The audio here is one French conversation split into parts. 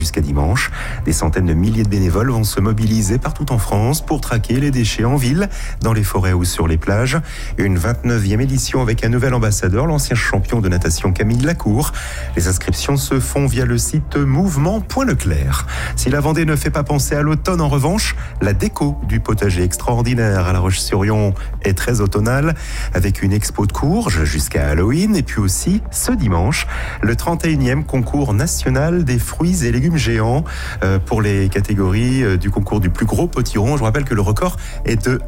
Jusqu'à dimanche, des centaines de milliers de bénévoles vont se mobiliser partout en France pour traquer les déchets en ville, dans les forêts ou sur les plages. Une 29e édition avec un nouvel ambassadeur, l'ancien champion de natation Camille Lacour. Les inscriptions se font via le site mouvement.leclerc. Si la Vendée ne fait pas penser à l'automne, en revanche, la déco du potager extraordinaire à La Roche-sur-Yon est très automnale, avec une expo de courges jusqu'à Halloween, et puis aussi, ce dimanche, le 31e concours national des fruits et légumes géants pour les catégories du concours du plus gros potiron. Je vous rappelle que le record est de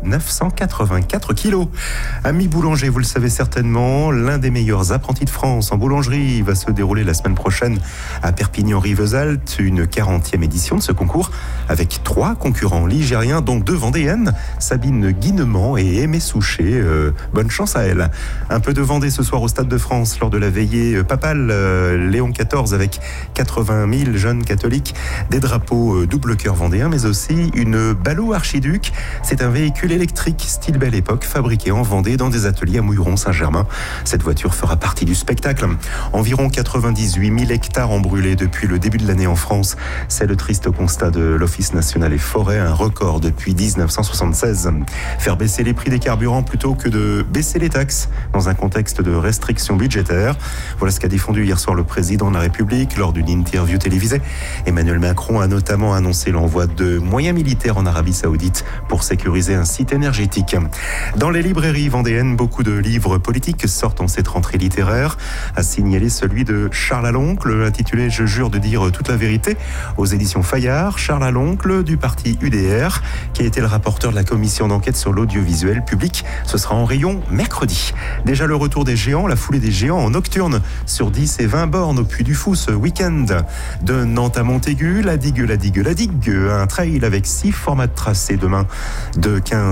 984 kilos. Amis boulangers, vous le savez certainement, l'un des meilleurs apprentis de France en boulangerie va se dérouler la semaine prochaine à Perpignan-Rivesaltes, une 40e édition de ce concours avec 3 concurrents ligériens, dont 2 vendéennes, Sabine Guinement et Aimée Souchet. Bonne chance à elle. Un peu de Vendée ce soir au Stade de France lors de la veillée papale Léon XIV avec 80 000 jeunes catholiques, des drapeaux double cœur vendéen, mais aussi une Ballot Archiduc. C'est un véhicule électrique style Belle Époque fabriqué en Vendée dans des ateliers à Mouilleron-Saint-Germain. Cette voiture fera partie du spectacle. Environ 98 000 hectares ont brûlé depuis le début de l'année en France. C'est le triste constat de l'Office national des forêts, un record depuis 1976. Faire baisser les prix des carburants plutôt que de baisser les taxes dans un contexte de restrictions budgétaires. Voilà ce qu'a défendu hier soir le président de la République lors d'une interview télévisée. Emmanuel Macron a notamment annoncé l'envoi de moyens militaires en Arabie Saoudite pour sécuriser un site énergétique. Dans les librairies vendéennes, beaucoup de livres politiques sortent en cette rentrée littéraire. À signaler celui de Charles Aloncle, intitulé « Je jure de dire toute la vérité » aux éditions Fayard. Charles Aloncle du parti UDR, qui a été le rapporteur de la commission d'enquête sur l'audiovisuel public. Ce sera en rayon mercredi. Déjà le retour des géants, la foulée des géants en nocturne sur 10 et 20 bornes au Puy du Fou ce week-end. De Nantes à Montaigu, la digue, un trail avec 6 formats de tracé demain de 15